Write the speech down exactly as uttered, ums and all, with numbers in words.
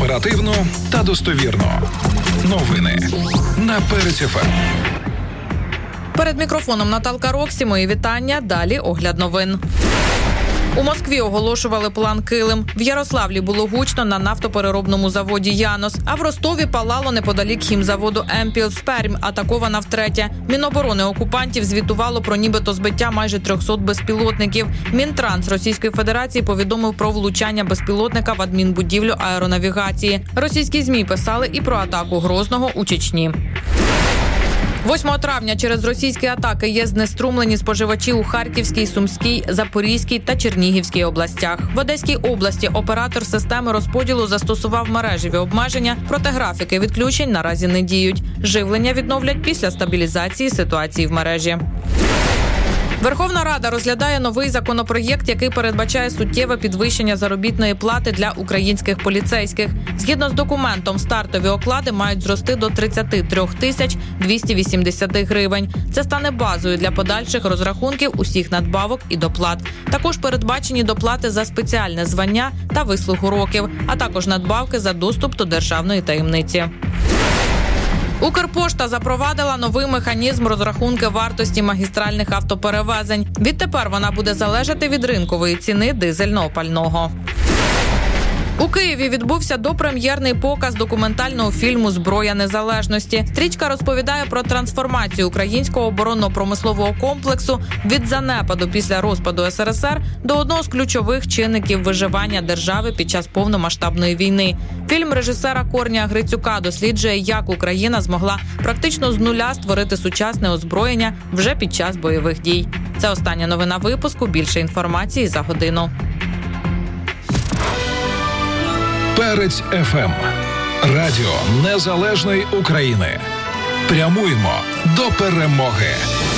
Оперативно та достовірно. Новини на Перець еф ем. Перед мікрофоном Наталка Роксі. Мої вітання. Далі огляд новин. У Москві оголошували план «Килим». В Ярославлі було гучно на нафтопереробному заводі «Янос». А в Ростові палало неподалік хімзаводу «Емпіл». Пермь атакована втретє. Міноборони окупантів звітувало про нібито збиття майже трьохсот безпілотників. Мінтранс Російської Федерації повідомив про влучання безпілотника в адмінбудівлю аеронавігації. Російські ЗМІ писали і про атаку Грозного у Чечні. восьмого травня через російські атаки є знеструмлені споживачі у Харківській, Сумській, Запорізькій та Чернігівській областях. В Одеській області оператор системи розподілу застосував мережеві обмеження, проте графіки відключень наразі не діють. Живлення відновлять після стабілізації ситуації в мережі. Верховна Рада розглядає новий законопроєкт, який передбачає суттєве підвищення заробітної плати для українських поліцейських. Згідно з документом, стартові оклади мають зрости до тридцять три тисяч двісті вісімдесят гривень. Це стане базою для подальших розрахунків усіх надбавок і доплат. Також передбачені доплати за спеціальне звання та вислугу років, а також надбавки за доступ до державної таємниці. Укрпошта запровадила новий механізм розрахунки вартості магістральних автоперевезень. Відтепер вона буде залежати від ринкової ціни дизельного пального. У Києві відбувся допрем'єрний показ документального фільму «Зброя незалежності». Стрічка розповідає про трансформацію українського оборонно-промислового комплексу від занепаду після розпаду ес ер ес ер до одного з ключових чинників виживання держави під час повномасштабної війни. Фільм режисера Корнія Грицюка досліджує, як Україна змогла практично з нуля створити сучасне озброєння вже під час бойових дій. Це остання новина випуску. Більше інформації за годину. Перець еф ем. Радіо Незалежної України. Прямуємо до перемоги.